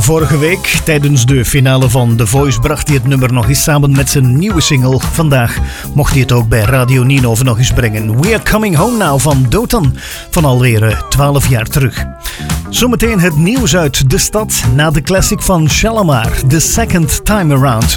Vorige week, tijdens de finale van The Voice, bracht hij het nummer nog eens samen met zijn nieuwe single. Vandaag mocht hij het ook bij Radio Ninove nog eens brengen. We Are Coming Home Now van Dotan, van alweer 12 jaar terug. Zometeen het nieuws uit de stad, na de classic van Shalamar, The Second Time Around.